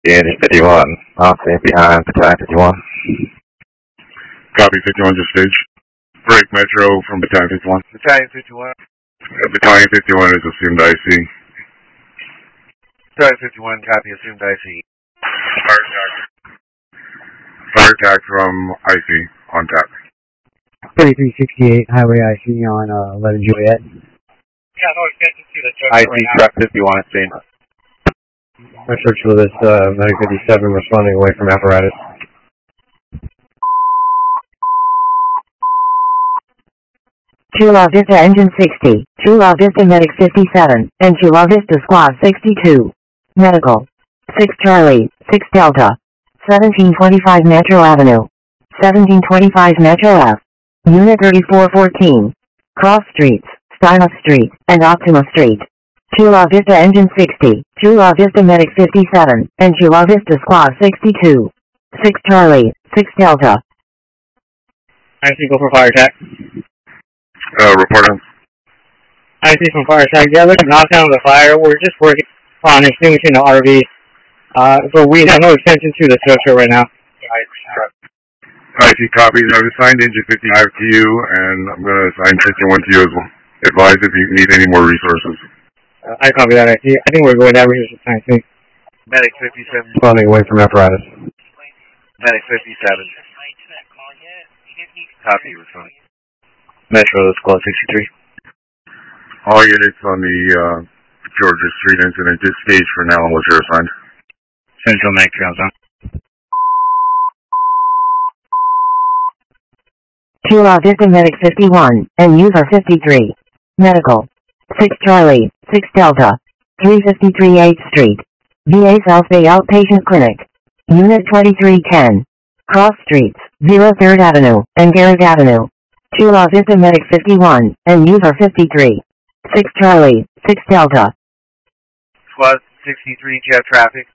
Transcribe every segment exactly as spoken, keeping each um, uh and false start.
Engine fifty-one, Austin behind Battalion fifty-one. Copy, fifty-one to stage. Break Metro from Battalion fifty-one. Battalion fifty-one. Uh, Battalion fifty-one is assumed I C. Battalion fifty-one, copy, assumed I C. Fire attack. Fire attack from I C, on tap. thirty-three sixty-eight, Highway I C on uh, eleven Juliet. Yeah, no, it's getting to the I C right truck fifty-one at scene. I search for this uh, Medic fifty-seven responding away from apparatus. Chula Vista Engine sixty, Chula Vista Medic fifty-seven, and Chula Vista Squad sixty-two. Medical. six Charlie, six Delta. seventeen twenty-five Metro Avenue. seventeen twenty-five Metro F. Unit thirty-four fourteen. Cross Streets, Steinhoff Street, and Optima Street. Chula Vista Engine sixty, Chula Vista Medic fifty-seven, and Chula Vista Squad sixty-two. six Charlie, six Delta. I C go for fire attack. Uh, report on. I C from fire attack. Yeah, there's a knockdown of the fire. We're just working on extinguishing the R V. Uh, so we have no extension to the structure right now. I C copies. I've assigned Engine fifty-five to you, and I'm going to assign fifty-one to you as well. Advise if you need any more resources. Uh, I copy that. I see. I think we're going that resource I think. Medic fifty-seven. Responding away from apparatus. Medic fifty-seven. Copy, respond. Metro Squad sixty-three. All units on the uh, Georgia Street incident just staged for now, unless you're assigned. Central Medic three on zone. Chula Vista Medic fifty-one, and user fifty-three. Medical. six Charlie, six Delta. three fifty-three eighth Street. V A South Bay Outpatient Clinic. Unit twenty-three ten. Cross Streets, zero third Avenue, and Garrick Avenue. Chula Vista Medic fifty-one, and user fifty-three. six Charlie, six Delta. Squad sixty-three, jet traffic.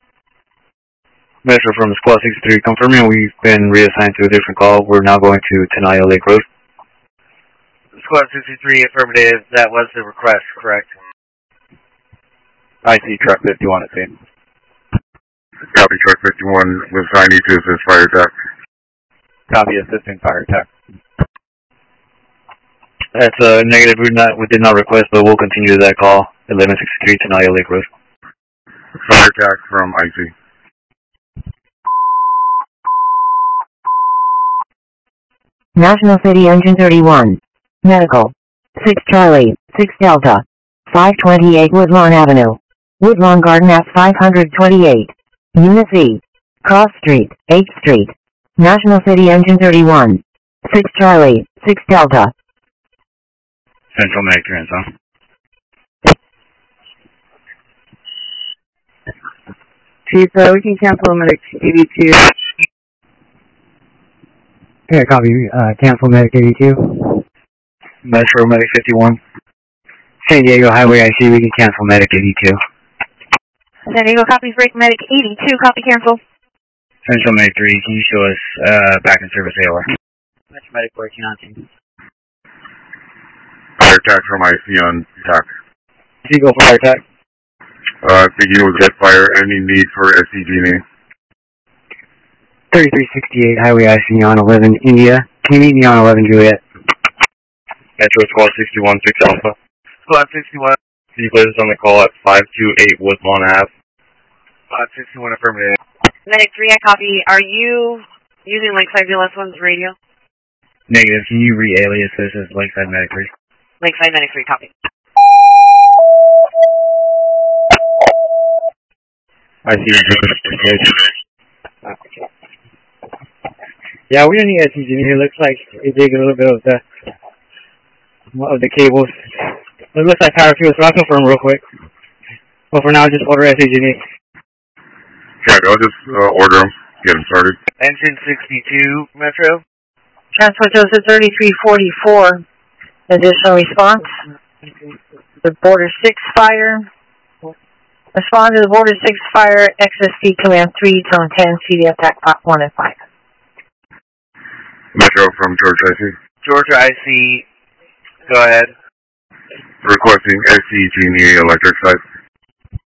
Metro from Squad sixty-three, confirming we've been reassigned to a different call. We're now going to Tenaya Lake Road. Squad sixty-three, affirmative. That was the request, correct? I C truck fifty-one at scene. Copy, truck fifty-one was assigned you to assist fire attack. Copy, assisting fire attack. That's a negative. We not we did not request, but we'll continue that call. eleven sixty-three Tenaya Lake Road. Fire attack from I C. National City Engine thirty-one. Medical. six Charlie, six Delta. five twenty-eight Woodlawn Avenue. Woodlawn Garden at five twenty-eight. Unit C. Cross Street, eighth Street. National City Engine thirty-one. six Charlie, six Delta. Central Medic three on zone. Chief, uh, we can cancel Medic eighty-two. Yeah, copy. Uh, cancel Medic eighty-two. Metro Medic fifty-one. San Diego Highway I C, we can cancel Medic eighty-two. San Diego copies break Medic eighty-two, copy cancel. Central Medic three, can you show us uh, back in service A O R? Metro Medic working on team. Fire attack from I C on attack. I C go for fire attack. Uh, begin with jet fire. Any need for S C G N A? thirty-three sixty-eight, Highway I C on eleven India. Can you meet me on eleven Juliet? Metro Squad sixty-one, six Alpha. Squad sixty-one. Can you put us on the call at five two eight Woodlawn Ave? Squad sixty-one, affirmative. Medic three, I copy. Are you using Lakeside V L S one's radio? Negative, can you re-alias this as Lakeside Medic three? Lakeside Medic three, copy. I see. Yeah, we don't need S C G here. Looks like it dig a little bit of the of the cables. It looks like power fuel, so I'll confirm real quick. But for now, just order S C G. Okay, I'll just uh, order them. Get them started. Engine sixty-two, Metro. Transport Joseph thirty-three forty-four. Additional response. The Border six fire. Respond to the Border six fire, X S C Command three, Tone ten, C D attack pot one and five. Metro from Georgia I C. Georgia I C, go ahead. Requesting S C G N E electric site.